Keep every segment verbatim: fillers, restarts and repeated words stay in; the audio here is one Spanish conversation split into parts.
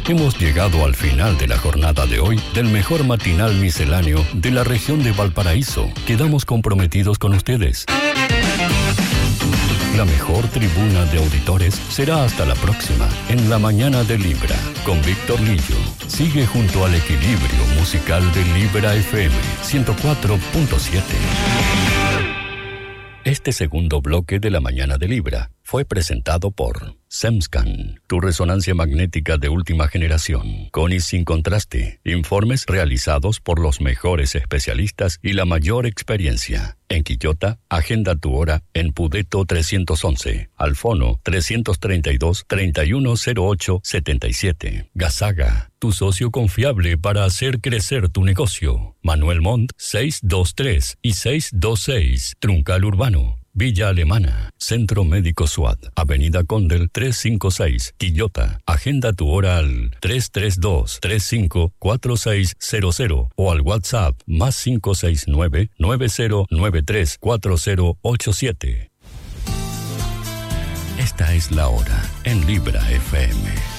Hemos llegado al final de la jornada de hoy del mejor matinal misceláneo de la región de Valparaíso. Quedamos comprometidos con ustedes. La mejor tribuna de auditores será hasta la próxima, en la mañana de Libra, con Víctor Lillo. Sigue junto al equilibrio musical de Libra F M ciento cuatro punto siete. Este segundo bloque de la mañana de Libra fue presentado por SEMSCAN, tu resonancia magnética de última generación, con y sin contraste. Informes realizados por los mejores especialistas y la mayor experiencia. En Quillota, agenda tu hora en Pudeto trescientos once, al fono trescientos treinta y dos, treinta y uno cero ocho, setenta y siete. Gazaga, tu socio confiable para hacer crecer tu negocio. Manuel Montt, seiscientos veintitrés y seiscientos veintiséis, Truncal Urbano. Villa Alemana, Centro Médico SWAT, Avenida Condel trescientos cincuenta y seis, Quillota. Agenda tu hora al tres tres dos, tres cinco cuatro seis cero cero o al WhatsApp más cinco seis nueve, nueve cero nueve tres cuatro cero ocho siete. Esta es la hora en Libra F M.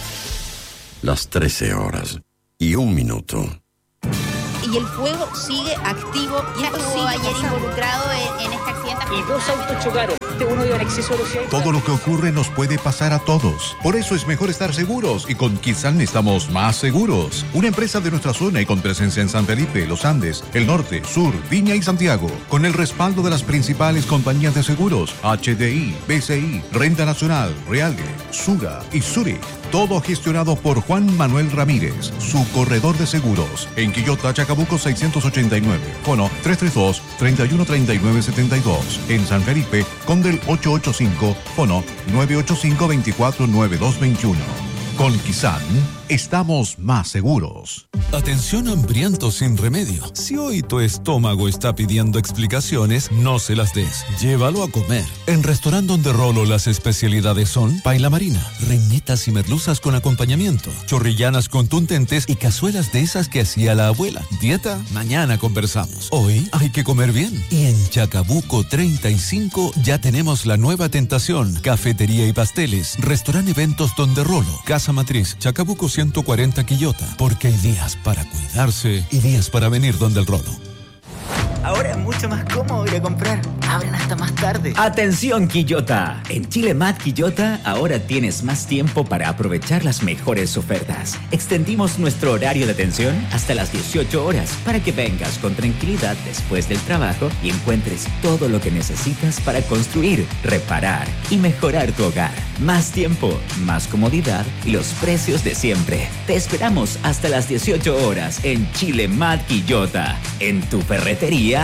Las trece horas y un minuto. Y el fuego sigue activo y estuvo ayer involucrado en, en este accidente. Y dos autos chocaron. Uno iba en exceso de velocidad. Todo lo que ocurre nos puede pasar a todos. Por eso es mejor estar seguros y con Kizan estamos más seguros. Una empresa de nuestra zona y con presencia en San Felipe, Los Andes, el Norte, Sur, Viña y Santiago. Con el respaldo de las principales compañías de seguros, H D I, B C I, Renta Nacional, Realge, Sura y Zurich. Todo gestionado por Juan Manuel Ramírez, su corredor de seguros. En Quillota, Chacabuco seiscientos ochenta y nueve. Fono tres tres dos, treinta y uno treinta y nueve setenta y dos. En San Felipe, Condel ochocientos ochenta y cinco. Fono nueve ocho cinco, veinticuatro noventa y dos veintiuno. Con Kizan, estamos más seguros. Atención hambriento sin remedio. Si hoy tu estómago está pidiendo explicaciones, no se las des. Llévalo a comer. En Restaurant Donde Rolo las especialidades son paila marina, reinetas y merluzas con acompañamiento, chorrillanas contundentes y cazuelas de esas que hacía la abuela. ¿Dieta? Mañana conversamos. Hoy hay que comer bien. Y en Chacabuco treinta y cinco ya tenemos la nueva tentación. Cafetería y pasteles. Restaurant Eventos Donde Rolo. Casa Matriz. Chacabuco ciento cuarenta Quillota. Porque hay días para cuidarse y días para venir donde el Rolo. Ahora es mucho más cómodo ir a comprar. Abren hasta más tarde. ¡Atención, Quillota! En Chile Mat Quillota ahora tienes más tiempo para aprovechar las mejores ofertas. Extendimos nuestro horario de atención hasta las dieciocho horas para que vengas con tranquilidad después del trabajo y encuentres todo lo que necesitas para construir, reparar y mejorar tu hogar. Más tiempo, más comodidad y los precios de siempre. Te esperamos hasta las dieciocho horas en Chile Mat Quillota. En tu ferretería.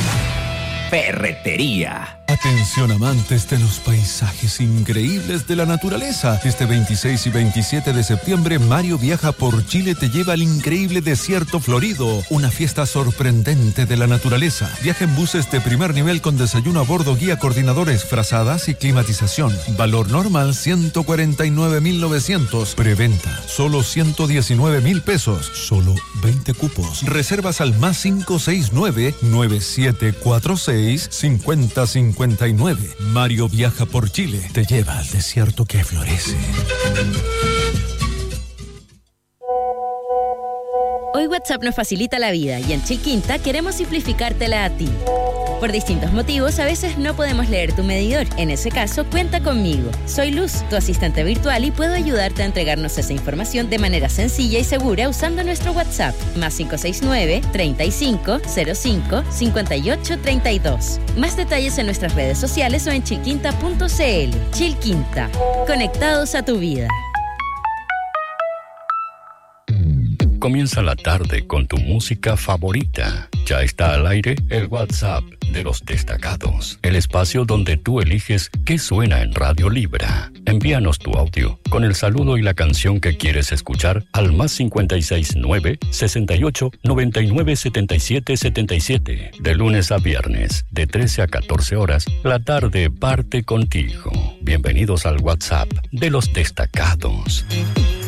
Ferretería. Atención amantes de los paisajes increíbles de la naturaleza. Este veintiséis y veintisiete de septiembre, Mario Viaja por Chile te lleva al increíble desierto florido. Una fiesta sorprendente de la naturaleza. Viaja en buses de primer nivel con desayuno a bordo, guía, coordinadores, frazadas y climatización. Valor normal ciento cuarenta y nueve mil novecientos. Preventa solo ciento diecinueve mil pesos. Solo veinte cupos. Reservas al más cinco seis nueve, nueve siete cuatro seis, cinco cero cinco nueve. Mario Viaja por Chile te lleva al desierto que florece. Hoy WhatsApp nos facilita la vida y en Chilquinta queremos simplificártela a ti. Por distintos motivos, a veces no podemos leer tu medidor. En ese caso, cuenta conmigo. Soy Luz, tu asistente virtual, y puedo ayudarte a entregarnos esa información de manera sencilla y segura usando nuestro WhatsApp. Más cinco seis nueve, treinta y cinco, cero cinco, cincuenta y ocho, treinta y dos. Más detalles en nuestras redes sociales o en chilquinta punto c l. Chilquinta. Conectados a tu vida. Comienza la tarde con tu música favorita. Ya está al aire el WhatsApp de los destacados, el espacio donde tú eliges qué suena en Radio Libra. Envíanos tu audio con el saludo y la canción que quieres escuchar al más cincuenta y seis nueve, sesenta y ocho, noventa y nueve, setenta y siete, setenta y siete. De lunes a viernes, de trece a catorce horas, la tarde parte contigo. Bienvenidos al WhatsApp de los destacados.